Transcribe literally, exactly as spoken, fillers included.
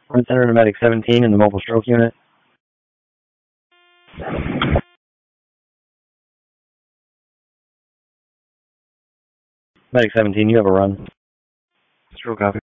Front center to Medic seventeen in the mobile stroke unit. Medic seventeen, you have a run. Stroke copy.